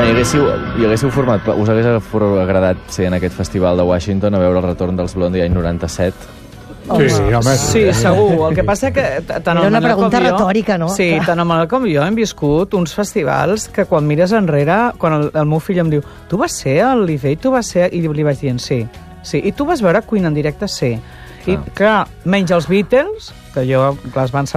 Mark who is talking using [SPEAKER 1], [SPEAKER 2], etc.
[SPEAKER 1] hi haguéssiu format... Us hagués agradat ser en aquest festival de Washington a veure el retorn dels Blondie any 97?
[SPEAKER 2] Sí, segur. El que passa que tant
[SPEAKER 3] era una pregunta retòrica, no?
[SPEAKER 2] Sí, tant el Manel com jo hem viscut uns festivals que quan mires enrere, quan el meu fill em diu tu vas ser al Live, tu vas ser... I li vaig dient sí. I tu vas veure Queen en directe? Sí. I clar, menys els Beatles, que jo, clar, es van